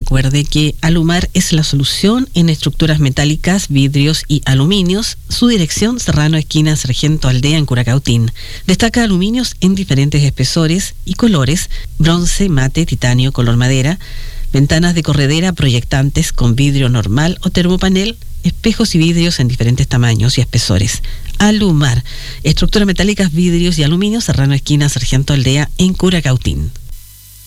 Recuerde que Alumar es la solución en estructuras metálicas, vidrios y aluminios. Su dirección: Serrano, esquina Sargento Aldea, en Curacautín. Destaca aluminios en diferentes espesores y colores: bronce, mate, titanio, color madera, ventanas de corredera proyectantes con vidrio normal o termopanel, espejos y vidrios en diferentes tamaños y espesores. Alumar, estructuras metálicas, vidrios y aluminios, Serrano, esquina Sargento Aldea, en Curacautín.